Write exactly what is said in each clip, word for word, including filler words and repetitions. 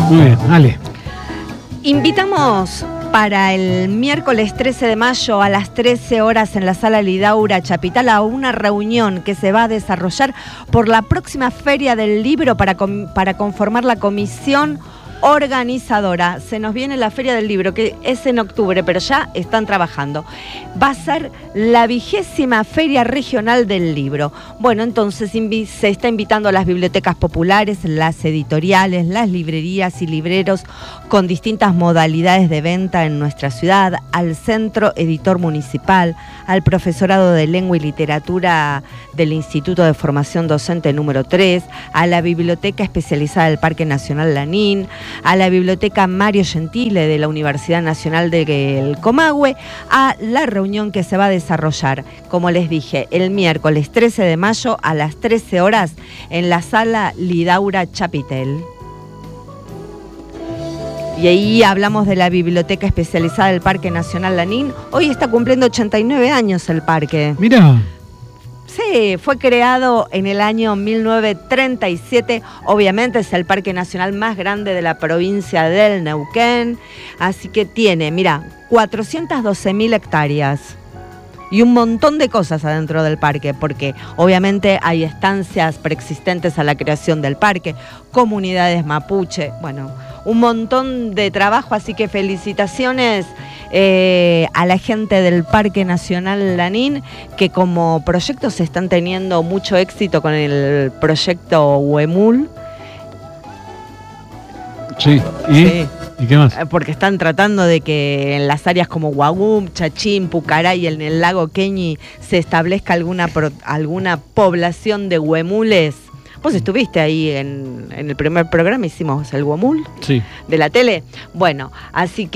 Muy bien, Ale. Invitamos para el miércoles trece de mayo a las trece horas en la Sala Lidaura Chapital a una reunión que se va a desarrollar por la próxima Feria del Libro para, com- para conformar la comisión organizadora. Se nos viene la Feria del Libro, que es en octubre, pero ya están trabajando. Va a ser la vigésima Feria Regional del Libro. Bueno, entonces invi- se está invitando a las bibliotecas populares, las editoriales, las librerías y libreros con distintas modalidades de venta en nuestra ciudad, al Centro Editor Municipal, al Profesorado de Lengua y Literatura del Instituto de Formación Docente número tres, a la Biblioteca Especializada del Parque Nacional Lanín, a la Biblioteca Mario Gentile de la Universidad Nacional del Comahue, a la reunión que se va a desarrollar, como les dije, el miércoles trece de mayo a las trece horas en la Sala Lidaura Chapitel. Y ahí hablamos de la Biblioteca Especializada del Parque Nacional Lanín. Hoy está cumpliendo ochenta y nueve años el parque. Mira. Sí, fue creado en el año mil novecientos treinta y siete. Obviamente es el parque nacional más grande de la provincia del Neuquén. Así que tiene, mira, cuatrocientas doce mil hectáreas. Y un montón de cosas adentro del parque, porque obviamente hay estancias preexistentes a la creación del parque, comunidades mapuche, bueno, un montón de trabajo, así que felicitaciones eh, a la gente del Parque Nacional Lanín, que como proyectos están teniendo mucho éxito con el proyecto Huemul. Sí, ¿y? Sí. ¿Y qué más? Porque están tratando de que en las áreas como Guagum, Chachín, Pucaray, en el lago Queñi, se establezca alguna, pro, alguna población de huemules. Vos estuviste ahí en, en el primer programa, hicimos el huemul, sí, de la tele. Bueno, así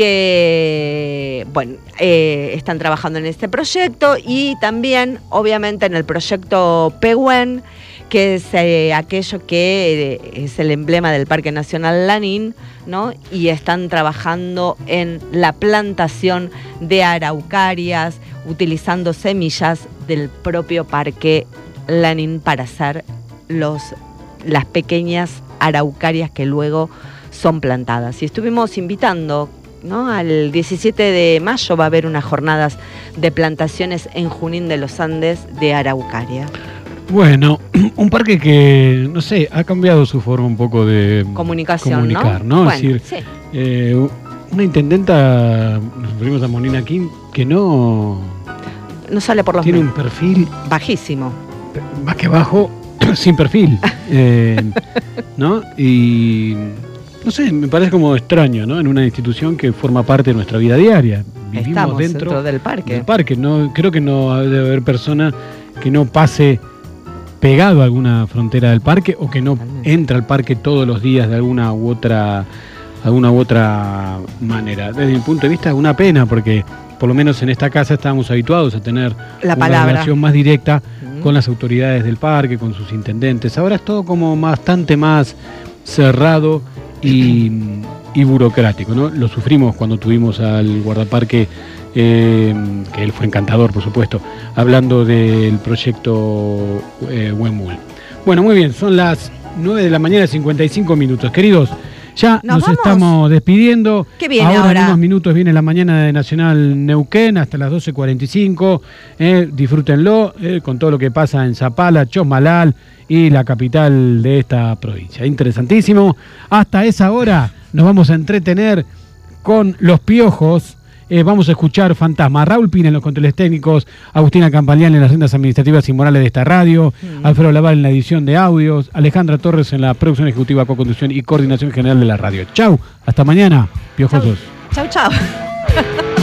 que, bueno, eh, están trabajando en este proyecto y también, obviamente, en el proyecto Pehuen, que es eh, aquello que eh, es el emblema del Parque Nacional Lanín, ¿no? Y están trabajando en la plantación de araucarias, utilizando semillas del propio Parque Lanín para hacer los, las pequeñas araucarias que luego son plantadas. Y estuvimos invitando, ¿no? Al diecisiete de mayo va a haber unas jornadas de plantaciones en Junín de los Andes de araucaria. Bueno, un parque que, no sé, ha cambiado su forma un poco de comunicación, comunicar, ¿no? ¿no? Es Bueno, decir, sí. eh, una intendenta, nos referimos a Molina King, que no... No sale por los tiene medios. un perfil... Bajísimo. Más que bajo, sin perfil, eh, ¿no? Y... no sé, me parece como extraño, ¿no? En una institución que forma parte de nuestra vida diaria. Vivimos Estamos dentro, dentro del parque. Del parque, no, creo que no debe haber persona que no pase pegado a alguna frontera del parque o que no Totalmente. entra al parque todos los días de alguna u otra, alguna u otra manera. Desde mi punto de vista es una pena porque por lo menos en esta casa estábamos habituados a tener La una palabra. relación más directa Mm. con las autoridades del parque, con sus intendentes. Ahora es todo como bastante más cerrado y, y burocrático, ¿no? Lo sufrimos cuando tuvimos al guardaparque, eh, que él fue encantador, por supuesto, hablando del proyecto eh, Huemul. Bueno, muy bien, son las nueve de la mañana, cincuenta y cinco minutos. Queridos, ya ¿Nos nos, vamos? estamos despidiendo. ¿Qué viene ahora? ahora? En unos minutos viene la mañana de Nacional Neuquén hasta las doce cuarenta y cinco. Eh, disfrútenlo eh, con todo lo que pasa en Zapala, Chosmalal y la capital de esta provincia. Interesantísimo. Hasta esa hora nos vamos a entretener con Los Piojos. Eh, vamos a escuchar Fantasma. Raúl Pina en los controles técnicos, Agustina Campagliani en las rentas administrativas y morales de esta radio, mm. Alfredo Laval en la edición de audios, Alejandra Torres en la producción ejecutiva, co-conducción y coordinación general de la radio. Chau, hasta mañana, Piojosos. Chau, chau. chau.